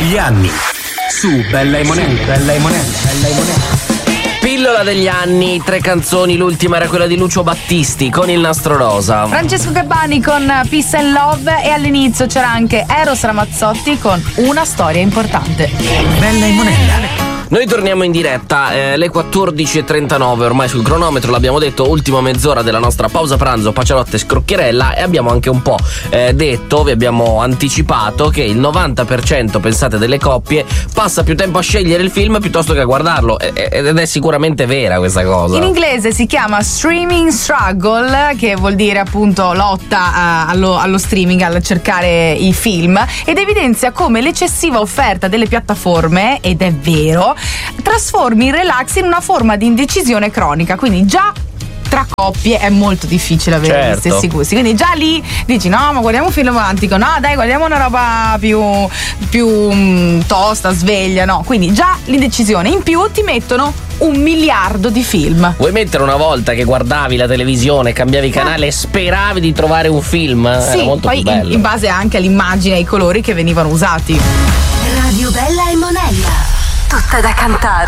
Gli anni su Bella e Monella. Pillola degli anni, 3 canzoni, l'ultima era quella di Lucio Battisti con Il Nastro Rosa. Francesco Gabbani con Peace and Love e all'inizio c'era anche Eros Ramazzotti con Una storia importante. Bella e Monella. Noi torniamo in diretta, le 14.39 ormai sul cronometro, l'abbiamo detto, ultima mezz'ora della nostra pausa pranzo, Pacialotta e Scrocchierella, e abbiamo anche un po' detto, vi abbiamo anticipato che il 90% pensate delle coppie passa più tempo a scegliere il film piuttosto che a guardarlo, ed è sicuramente vera questa cosa. In inglese si chiama streaming struggle, che vuol dire appunto lotta allo streaming, al cercare i film, ed evidenzia come l'eccessiva offerta delle piattaforme, ed è vero, trasformi il relax in una forma di indecisione cronica, quindi già tra coppie è molto difficile avere gli stessi gusti, quindi già lì dici no, ma guardiamo un film romantico, no dai, guardiamo una roba più tosta, sveglia, no, quindi già l'indecisione, in più ti mettono 1 miliardo di film. Vuoi mettere una volta che guardavi la televisione, cambiavi canale e speravi di trovare un film? Sì, era molto poi più bello. in base anche all'immagine e ai colori che venivano usati. Radio Bella e Monella, tutta da cantare.